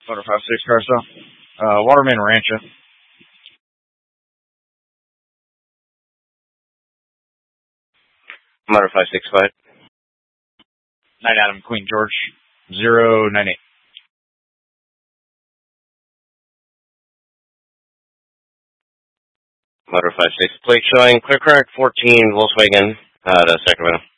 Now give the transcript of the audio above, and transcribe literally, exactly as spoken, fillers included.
Motor five six Carso. Uh, Waterman Rancho. Motor five six five. Night Adam Queen George. Zero nine eight. Motor five six. Plate showing Clear Crack fourteen Volkswagen out of Sacramento.